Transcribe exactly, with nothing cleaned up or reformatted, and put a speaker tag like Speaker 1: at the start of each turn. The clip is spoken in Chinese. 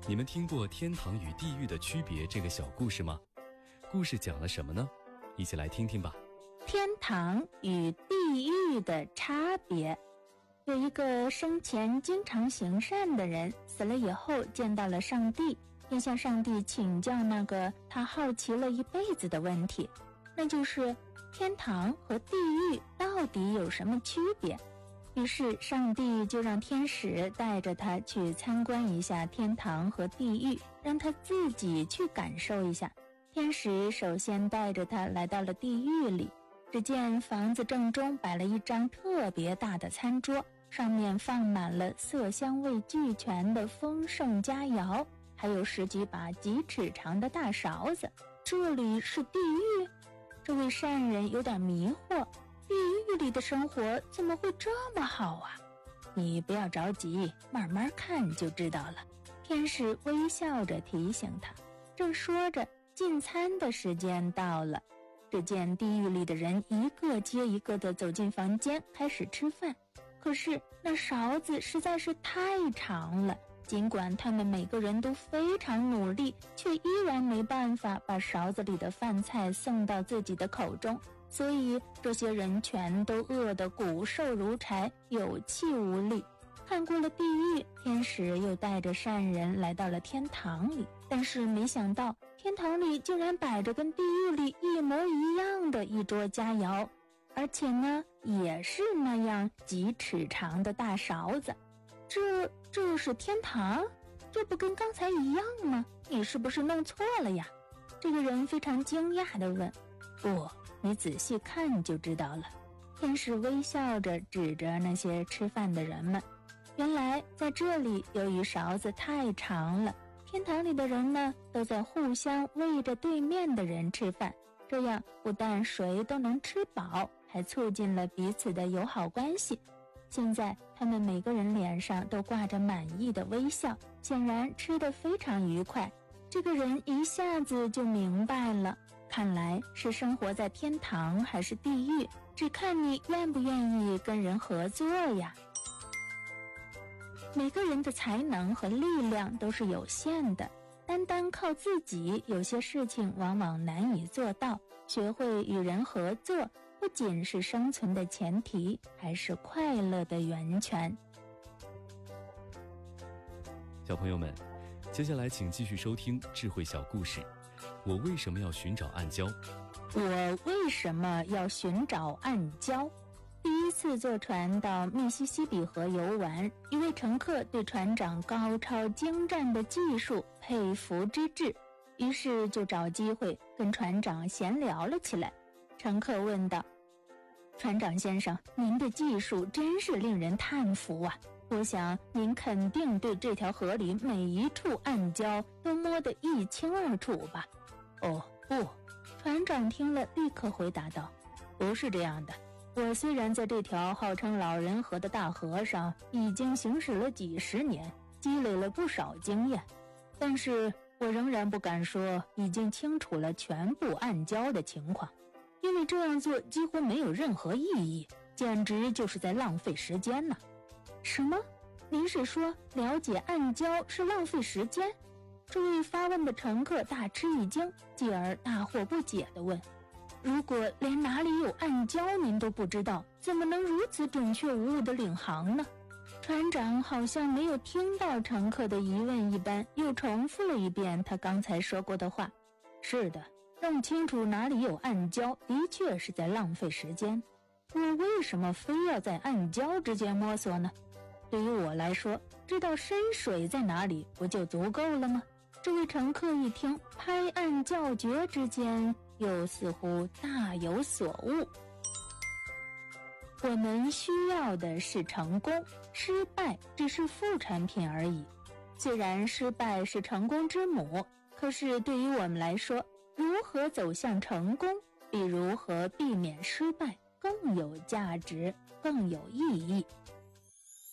Speaker 1: 你们听过天堂与地狱的区别这个小故事吗？故事讲了什么呢？一起来听听吧。
Speaker 2: 天堂与地狱的差别。有一个生前经常行善的人，死了以后见到了上帝，便向上帝请教那个他好奇了一辈子的问题，那就是天堂和地狱到底有什么区别。于是上帝就让天使带着他去参观一下天堂和地狱，让他自己去感受一下。天使首先带着他来到了地狱里，只见房子正中摆了一张特别大的餐桌，上面放满了色香味俱全的丰盛佳肴，还有十几把几尺长的大勺子。这里是地狱？这位善人有点迷惑，地狱里的生活怎么会这么好啊？你不要着急，慢慢看就知道了。天使微笑着提醒他。正说着，进餐的时间到了。只见地狱里的人一个接一个地走进房间，开始吃饭。可是那勺子实在是太长了，尽管他们每个人都非常努力，却依然没办法把勺子里的饭菜送到自己的口中，所以这些人全都饿得骨瘦如柴，有气无力。看过了地狱，天使又带着善人来到了天堂里，但是没想到天堂里竟然摆着跟地狱里一模一样的一桌佳肴，而且呢也是那样几尺长的大勺子。这这是天堂？这不跟刚才一样吗？你是不是弄错了呀？这个人非常惊讶地问。不，你仔细看就知道了。天使微笑着指着那些吃饭的人们。原来在这里，由于勺子太长了，天堂里的人呢都在互相喂着对面的人吃饭，这样不但谁都能吃饱，还促进了彼此的友好关系。现在他们每个人脸上都挂着满意的微笑，显然吃得非常愉快。这个人一下子就明白了，看来是生活在天堂还是地狱，只看你愿不愿意跟人合作呀。每个人的才能和力量都是有限的，单单靠自己，有些事情往往难以做到。学会与人合作，不仅是生存的前提，还是快乐的源泉。
Speaker 1: 小朋友们，接下来请继续收听智慧小故事。我为什么要寻找暗礁？
Speaker 2: 我为什么要寻找暗礁？第一次坐船到密西西比河游玩，一位乘客对船长高超精湛的技术佩服之至，于是就找机会跟船长闲聊了起来。乘客问道：船长先生，您的技术真是令人叹服啊！我想您肯定对这条河里每一处暗礁都摸得一清二楚吧？哦，不，船长听了立刻回答道：不是这样的。我虽然在这条号称老人河的大河上已经行驶了几十年，积累了不少经验，但是我仍然不敢说已经清楚了全部暗礁的情况，因为这样做几乎没有任何意义，简直就是在浪费时间呢。什么？您是说了解暗礁是浪费时间？这位发问的乘客大吃一惊，继而大惑不解地问：如果连哪里有暗礁您都不知道，怎么能如此准确无误地领航呢？船长好像没有听到乘客的疑问一般，又重复了一遍他刚才说过的话。是的，弄清楚哪里有暗礁的确是在浪费时间。我为什么非要在暗礁之间摸索呢？对于我来说，知道深水在哪里不就足够了吗？这位乘客一听，拍案叫绝之间又似乎大有所悟。我们需要的是成功，失败只是副产品而已。虽然失败是成功之母，可是对于我们来说，如何走向成功，比如何避免失败更有价值，更有意义。